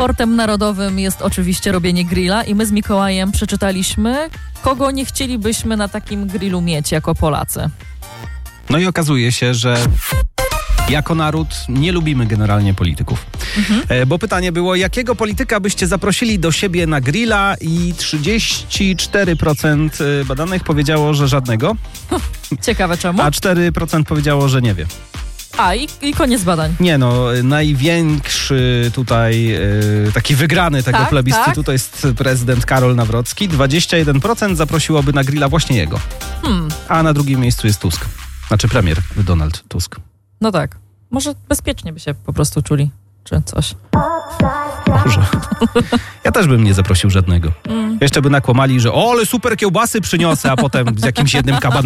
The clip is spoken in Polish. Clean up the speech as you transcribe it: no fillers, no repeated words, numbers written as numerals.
sportem narodowym jest oczywiście robienie grilla i my z Mikołajem przeczytaliśmy, kogo nie chcielibyśmy na takim grillu mieć jako Polacy. No i okazuje się, że jako naród nie lubimy generalnie polityków. Bo pytanie było, jakiego polityka byście zaprosili do siebie na grilla i 34% badanych powiedziało, że żadnego. Ciekawe czemu? A 4% powiedziało, że nie wie. I koniec badań. Nie no, największy tutaj taki wygrany tego plebiscytu to jest prezydent Karol Nawrocki. 21% zaprosiłoby na grilla właśnie jego. A na drugim miejscu jest Tusk. Znaczy premier Donald Tusk. No tak. Może bezpiecznie by się po prostu czuli, czy coś. Może. Ja też bym nie zaprosił żadnego. Jeszcze by nakłamali, że ale super kiełbasy przyniosę, a potem z jakimś jednym kabanem